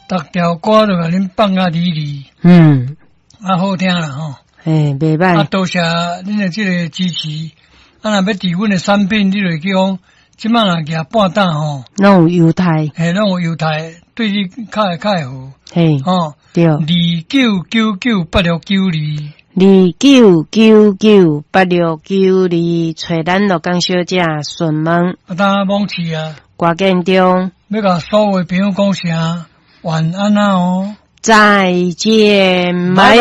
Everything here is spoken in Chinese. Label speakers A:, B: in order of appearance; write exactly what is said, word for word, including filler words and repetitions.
A: 逐条歌就甲恁放啊哩哩，
B: 嗯，
A: 啊好听啦吼。
B: 诶，袂歹。
A: 啊，多谢恁的这个支持。啊，若要伫阮的产品，你就去讲，即摆若举半担吼，
B: 拢有优待，
A: 嘿，拢有优待，对你较会较会好。
B: 嘿，
A: 哦，
B: 对，
A: 二九九九八六九二，
B: 二九九九八六九二，找咱乐江小姐询问。
A: 啊，当网市啊，
B: 挂建中，
A: 要甲所有的朋友讲声晚安啊哦，
B: 再见，拜拜。